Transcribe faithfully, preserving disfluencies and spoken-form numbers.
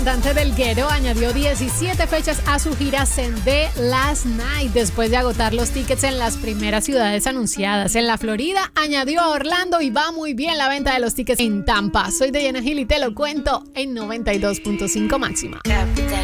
Cantante del Ghetto añadió diecisiete fechas a su gira The Last Night después de agotar los tickets en las primeras ciudades anunciadas. En la Florida añadió a Orlando y va muy bien la venta de los tickets en Tampa. Soy Diana Gil y te lo cuento en noventa y dos punto cinco máxima.